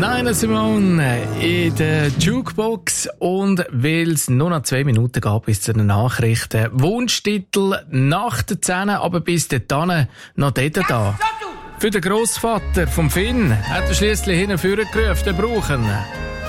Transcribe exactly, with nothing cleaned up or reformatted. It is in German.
Nina Simone in der Jukebox. Und weil es nur noch zwei Minuten gab bis zu den Nachrichten. Wunschtitel nach der Zähne, aber bis dahin noch dort da. Für den Grossvater vom Finn hat er schliesslich hinten vorgerufen, brauchen.